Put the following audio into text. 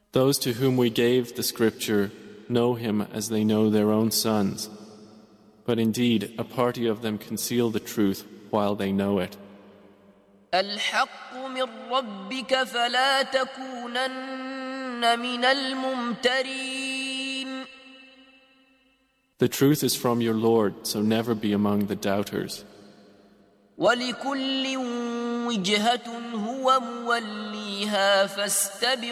Those to whom we gave the scripture know him as they know their own sons. But indeed, a party of them conceal the truth while they know it. الحق من ربك فلا تكونن من الممترين. The truth is from your Lord, so never be among the doubters. ولكل وجهة هو موليها فاستبقوا